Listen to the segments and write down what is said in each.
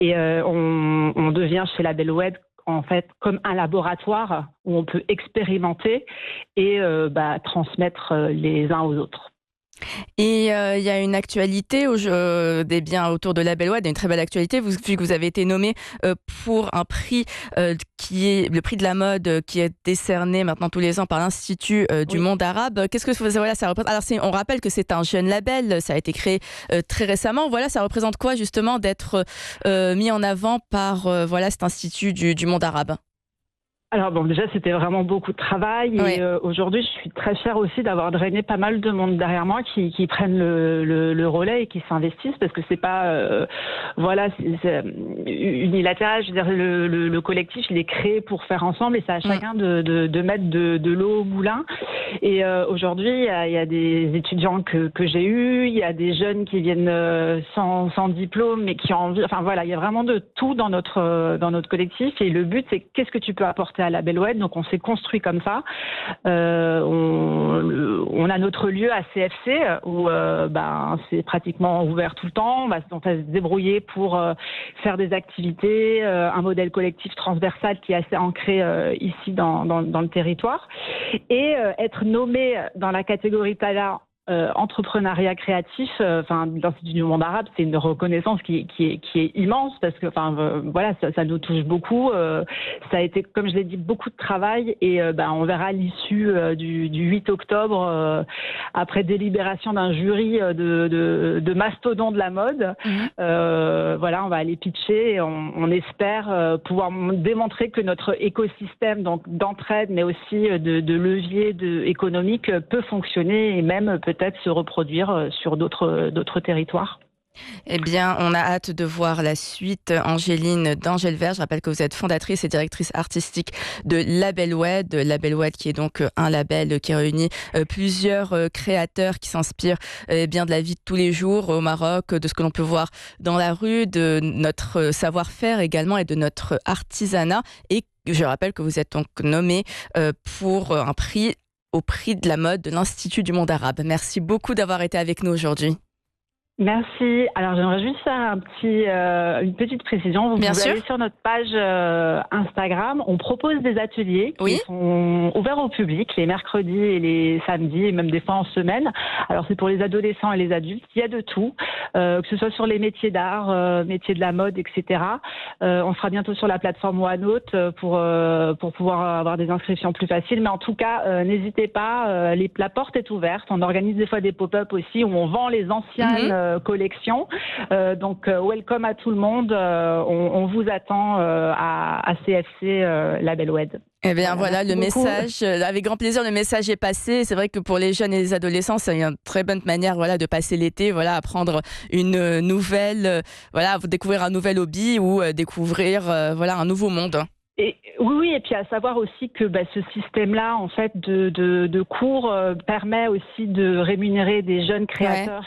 Et on devient chez Label Wed en fait comme un laboratoire où on peut expérimenter et transmettre les uns aux autres. Et il y a une actualité des biens autour de Label Wed, une très belle actualité, vu que vous avez été nommé pour un prix qui est le prix de la mode qui est décerné maintenant tous les ans par l'Institut du monde arabe. Qu'est-ce que ça représente? Alors on rappelle que c'est un jeune label, ça a été créé très récemment. Voilà, ça représente quoi justement d'être mis en avant par cet Institut du monde arabe? Alors bon, déjà c'était vraiment beaucoup de travail et aujourd'hui je suis très fière aussi d'avoir drainé pas mal de monde derrière moi qui prennent le relais et qui s'investissent parce que c'est pas c'est unilatéral. Je veux dire le collectif il est créé pour faire ensemble et c'est à chacun de mettre de l'eau au moulin. Et aujourd'hui il y a des étudiants que j'ai eus, il y a des jeunes qui viennent sans diplôme mais qui ont envie. Enfin voilà, il y a vraiment de tout dans notre collectif et le but c'est qu'est-ce que tu peux apporter à Label Wed. Donc on s'est construit comme ça. On a notre lieu à CFC où c'est pratiquement ouvert tout le temps. On va se débrouiller pour faire des activités, un modèle collectif transversal qui est assez ancré ici dans le territoire. Et être nommé dans la catégorie talent entrepreneuriat créatif, l'Institut du monde arabe, c'est une reconnaissance qui est immense parce que, ça nous touche beaucoup. Ça a été, comme je l'ai dit, beaucoup de travail et on verra à l'issue du 8 octobre, après délibération d'un jury de mastodons de la mode. On va aller pitcher et on espère pouvoir démontrer que notre écosystème donc d'entraide, mais aussi de levier économique peut fonctionner et même peut-être se reproduire sur d'autres territoires. Eh bien, on a hâte de voir la suite. Angéline d'Angelvert, je rappelle que vous êtes fondatrice et directrice artistique de Label Wed. Label Wed qui est donc un label qui réunit plusieurs créateurs qui s'inspirent de la vie de tous les jours au Maroc, de ce que l'on peut voir dans la rue, de notre savoir-faire également et de notre artisanat. Et je rappelle que vous êtes donc nommé pour un prix au prix de la mode de l'Institut du monde arabe. Merci beaucoup d'avoir été avec nous aujourd'hui. Merci. Alors, j'aimerais juste faire une petite précision. Vous pouvez aller sur notre page Instagram. On propose des ateliers qui sont ouverts au public les mercredis et les samedis et même des fois en semaine. Alors, c'est pour les adolescents et les adultes. Il y a de tout, que ce soit sur les métiers d'art, métiers de la mode, etc. On sera bientôt sur la plateforme OneNote pour pouvoir avoir des inscriptions plus faciles. Mais en tout cas, n'hésitez pas. La porte est ouverte. On organise des fois des pop-up aussi où on vend les anciennes collection. Donc, welcome à tout le monde. On vous attend à CFC Label Wed. Eh bien voilà, le message, avec grand plaisir, le message est passé. C'est vrai que pour les jeunes et les adolescents, c'est une très bonne manière de passer l'été, apprendre une nouvelle, découvrir un nouvel hobby ou découvrir un nouveau monde. Et puis à savoir aussi que ce système-là, en fait, de cours permet aussi de rémunérer des jeunes créateurs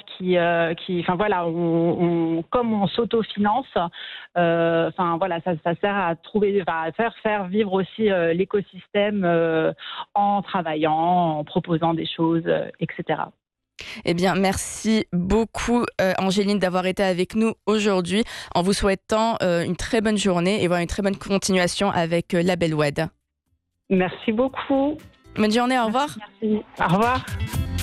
comme on s'autofinance, ça sert à faire vivre aussi l'écosystème en travaillant, en proposant des choses, etc. Eh bien, merci beaucoup Angéline d'avoir été avec nous aujourd'hui en vous souhaitant une très bonne journée et une très bonne continuation avec Label Wed. Merci beaucoup. Bonne journée, au revoir. Merci. Au revoir.